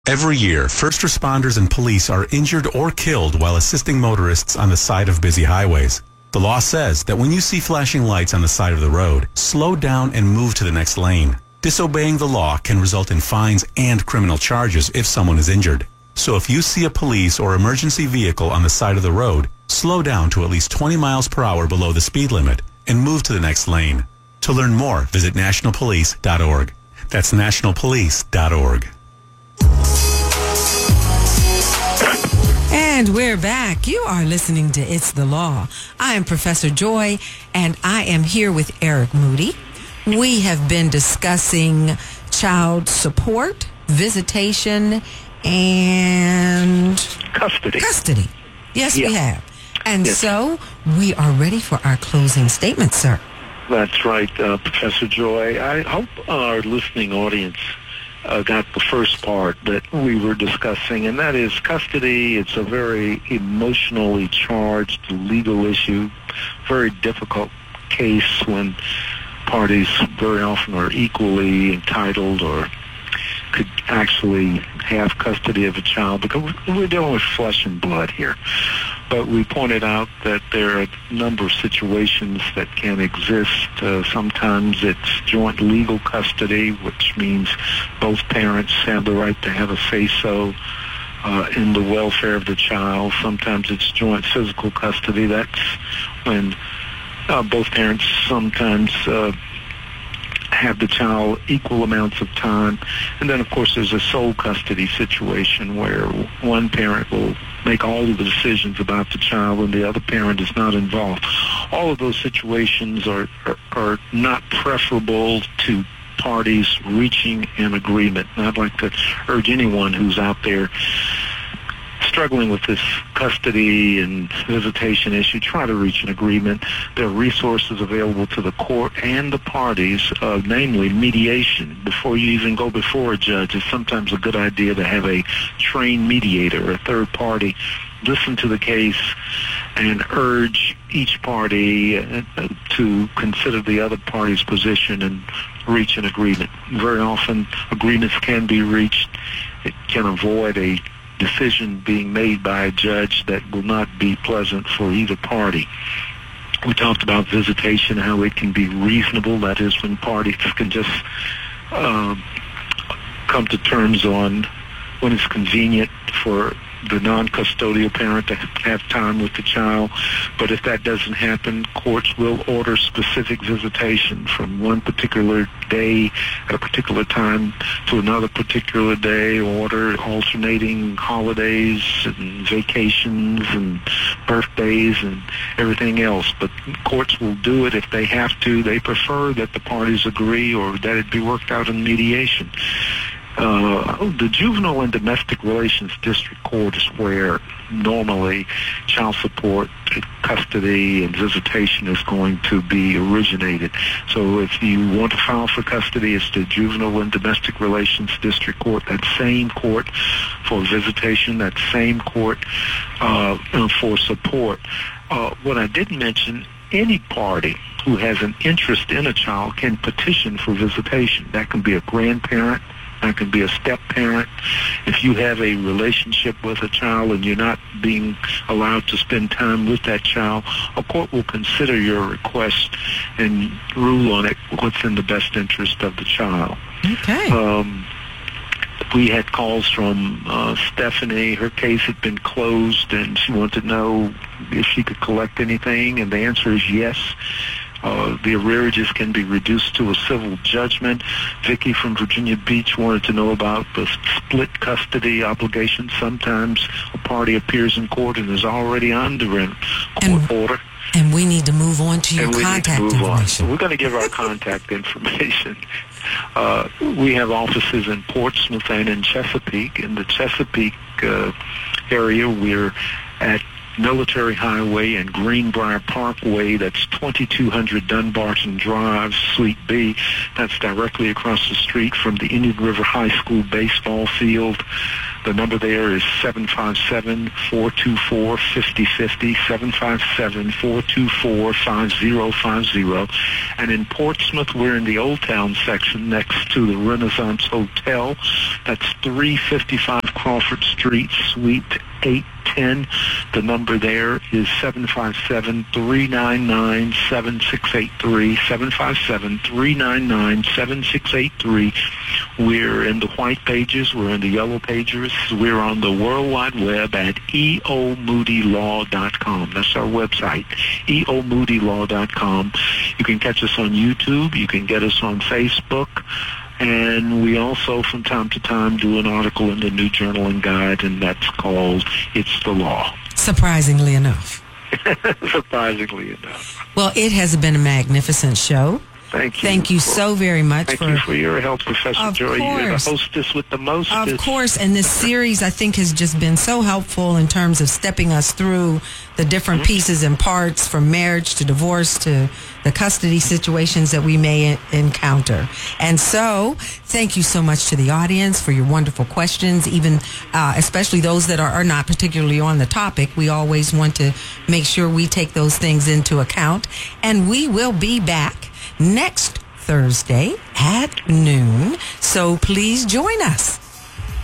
Every year, first responders and police are injured or killed while assisting motorists on the side of busy highways. The law says that when you see flashing lights on the side of the road, slow down and move to the next lane. Disobeying the law can result in fines and criminal charges if someone is injured. So if you see a police or emergency vehicle on the side of the road, slow down to at least 20 miles per hour below the speed limit and move to the next lane. To learn more, visit nationalpolice.org. That's nationalpolice.org. And we're back. You are listening to It's the Law. I am Professor Joy, and I am here with Eric Moody. We have been discussing child support, visitation, and custody. Yes, we have. And so we are ready for our closing statement, sir. That's right, Professor Joy. I hope our listening audience got the first part that we were discussing, and that is custody. It's a very emotionally charged legal issue, very difficult case when parties very often are equally entitled or could actually have custody of a child, because we're dealing with flesh and blood here. But we pointed out that there are a number of situations that can exist. Sometimes it's joint legal custody, which means both parents have the right to have a say-so in the welfare of the child. Sometimes it's joint physical custody. That's when both parents sometimes have the child equal amounts of time. And then, of course, there's a sole custody situation where one parent will make all of the decisions about the child and the other parent is not involved. All of those situations are not preferable to parties reaching an agreement. And I'd like to urge anyone who's out there struggling with this custody and visitation issue, try to reach an agreement. There are resources available to the court and the parties, namely mediation. Before you even go before a judge, it's sometimes a good idea to have a trained mediator, a third party, listen to the case and urge each party to consider the other party's position and reach an agreement. Very often agreements can be reached. It can avoid a decision being made by a judge that will not be pleasant for either party. We talked about visitation, how it can be reasonable. That is when parties can just come to terms on when it's convenient for the non-custodial parent to have time with the child. But if that doesn't happen, courts will order specific visitation from one particular day at a particular time to another particular day, order alternating holidays and vacations and birthdays and everything else. But courts will do it if they have to. They prefer that the parties agree or that it be worked out in mediation. The Juvenile and Domestic Relations District Court is where normally child support, custody, and visitation is going to be originated. So if you want to file for custody, it's the Juvenile and Domestic Relations District Court, that same court for visitation, that same court for support. What I didn't mention, any party who has an interest in a child can petition for visitation. That can be a grandparent. That can be a step-parent. If you have a relationship with a child and you're not being allowed to spend time with that child, a court will consider your request and rule on it, what's in the best interest of the child. Okay. We had calls from Stephanie. Her case had been closed, and she wanted to know if she could collect anything, and the answer is yes. The arrearages can be reduced to a civil judgment. Vicki from Virginia Beach wanted to know about the split custody obligation. Sometimes a party appears in court and is already under a court order. And we need to move on to your contact information. So we're going to give our contact information. We have offices in Portsmouth and in Chesapeake. In the Chesapeake area, we're at Military Highway and Greenbrier Parkway. That's 2200 Dunbarton Drive, Suite B. That's directly across the street from the Indian River High School baseball field. The number there is 757-424-5050, 757-424-5050. And in Portsmouth, we're in the Old Town section next to the Renaissance Hotel. That's 355 Crawford Street, Suite 810. The number there is 757-399-7683, 757-399-7683. We're in the white pages. We're in the yellow pages. We're on the World Wide Web at eomoodylaw.com. That's our website, eomoodylaw.com. You can catch us on YouTube. You can get us on Facebook. And we also, from time to time, do an article in the New Journal and Guide, and that's called It's the Law. Surprisingly enough. Surprisingly enough. Well, it has been a magnificent show. Thank you. Thank you so very much. Thank you for your help, Professor Joy. You're the hostess with the mostest. Of course, and this series, I think, has just been so helpful in terms of stepping us through the different pieces and parts, from marriage to divorce to the custody situations that we may encounter. And so, thank you so much to the audience for your wonderful questions, even especially those that are not particularly on the topic. We always want to make sure we take those things into account. And we will be back next Thursday at noon. So please join us.